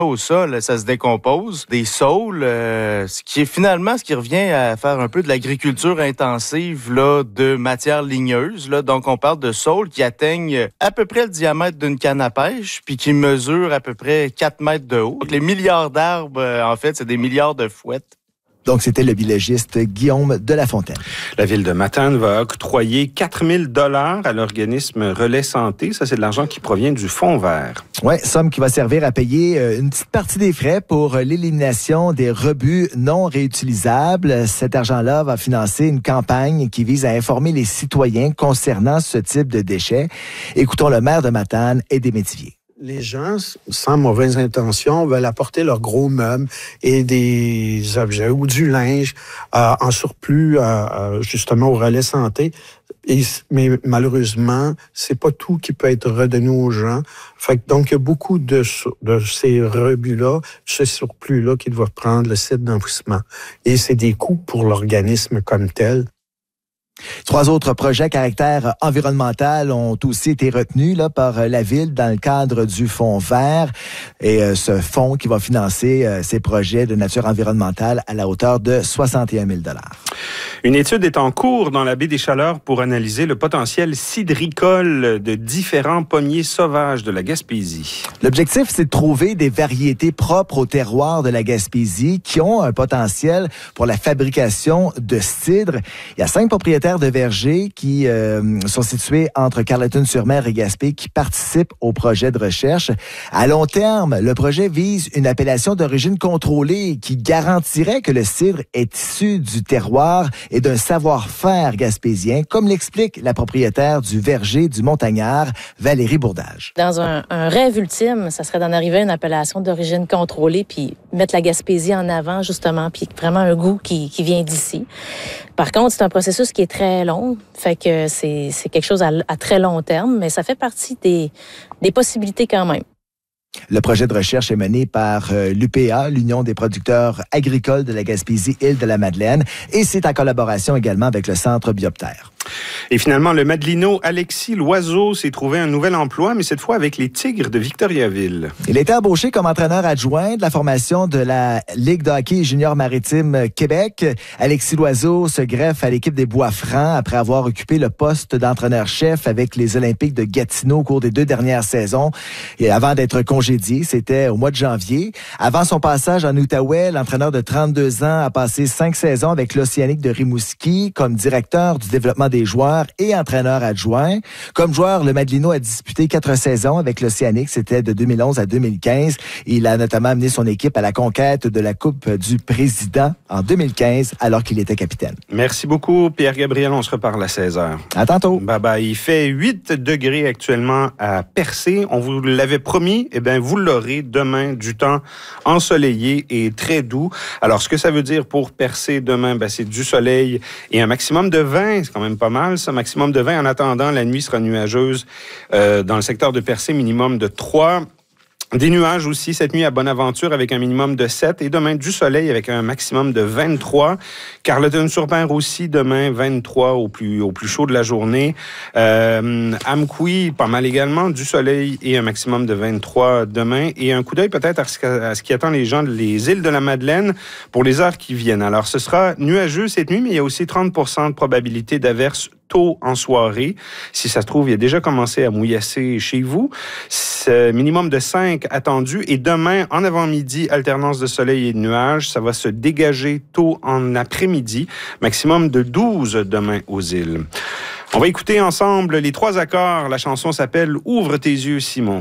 au sol, ça se décompose. Des saules, ce qui revient à faire un peu de l'agriculture intensive là, de matières ligneuses. Là. Donc, on parle de saules qui atteignent à peu près le diamètre d'une canne à pêche, puis qui mesurent à peu près 4 mètres de haut. Donc, les milliards d'arbres, en fait, c'est des milliards de fouettes. Donc, c'était le biologiste Guillaume Delafontaine. La ville de Matane va octroyer 4 000 $ à l'organisme Relais Santé. Ça, c'est de l'argent qui provient du Fonds vert. Oui, somme qui va servir à payer une petite partie des frais pour l'élimination des rebuts non réutilisables. Cet argent-là va financer une campagne qui vise à informer les citoyens concernant ce type de déchets. Écoutons le maire de Matane, Aidé Métivier. Les gens, sans mauvaises intentions, veulent apporter leurs gros meubles et des objets ou du linge en surplus, justement, au relais santé. Mais malheureusement, c'est pas tout qui peut être redonné aux gens. Donc, il y a beaucoup de ces rebuts-là, ce surplus-là qui doivent prendre le site d'enfouissement. Et c'est des coûts pour l'organisme comme tel. 3 autres projets à caractère environnemental ont aussi été retenus là, par la Ville dans le cadre du Fonds vert. Et ce fonds qui va financer ces projets de nature environnementale à la hauteur de 61 000 $. Une étude est en cours dans la baie des Chaleurs pour analyser le potentiel cidricole de différents pommiers sauvages de la Gaspésie. L'objectif, c'est de trouver des variétés propres au terroir de la Gaspésie qui ont un potentiel pour la fabrication de cidre. Il y a 5 propriétaires de vergers qui sont situés entre Carleton-sur-Mer et Gaspé qui participent au projet de recherche. À long terme, le projet vise une appellation d'origine contrôlée qui garantirait que le cidre est issu du terroir et d'un savoir-faire gaspésien, comme l'explique la propriétaire du verger du Montagnard, Valérie Bourdage. Dans un rêve ultime, ça serait d'en arriver à une appellation d'origine contrôlée puis mettre la Gaspésie en avant, justement, puis vraiment un goût qui vient d'ici. Par contre, c'est un processus qui est très long, fait que c'est quelque chose à très long terme, mais ça fait partie des possibilités quand même. Le projet de recherche est mené par l'UPA, l'Union des producteurs agricoles de la Gaspésie-Île-de-la-Madeleine, et c'est en collaboration également avec le Centre Bioptère. Et finalement, le Madelino Alexis Loiseau s'est trouvé un nouvel emploi, mais cette fois avec les Tigres de Victoriaville. Il a été embauché comme entraîneur adjoint de la formation de la Ligue de hockey junior maritime Québec. Alexis Loiseau se greffe à l'équipe des Bois-Francs après avoir occupé le poste d'entraîneur-chef avec les Olympiques de Gatineau au cours des 2 dernières saisons. Et avant d'être congédié, c'était au mois de janvier. Avant son passage en Outaouais, l'entraîneur de 32 ans a passé 5 saisons avec l'Océanique de Rimouski comme directeur du développement des joueurs et entraîneur adjoint. Comme joueur, le Madelino a disputé 4 saisons avec l'Océanique. C'était de 2011 à 2015. Il a notamment amené son équipe à la conquête de la Coupe du Président en 2015, alors qu'il était capitaine. Merci beaucoup, Pierre-Gabriel. On se reparle à 16h. À tantôt. Bye-bye. Il fait 8 degrés actuellement à Percé. On vous l'avait promis. Eh bien, vous l'aurez demain, du temps ensoleillé et très doux. Alors, ce que ça veut dire pour Percé demain, c'est du soleil et un maximum de 20. C'est quand même pas mal, ça. Maximum de 20. En attendant, la nuit sera nuageuse dans le secteur de Percé, minimum de 3. Des nuages aussi cette nuit à Bonaventure avec un minimum de 7 et demain du soleil avec un maximum de 23. Carleton-sur-Mer aussi demain 23 au plus chaud de la journée. Amqui pas mal également, du soleil et un maximum de 23 demain et un coup d'œil peut-être à ce qui attend les gens des îles de la Madeleine pour les heures qui viennent. Alors ce sera nuageux cette nuit mais il y a aussi 30% de probabilité d'averses tôt en soirée. Si ça se trouve, il a déjà commencé à mouillasser chez vous. C'est minimum de 5 attendu. Et demain, en avant-midi, alternance de soleil et de nuages. Ça va se dégager tôt en après-midi. Maximum de 12 demain aux îles. On va écouter ensemble les 3 accords. La chanson s'appelle « Ouvre tes yeux, Simon ».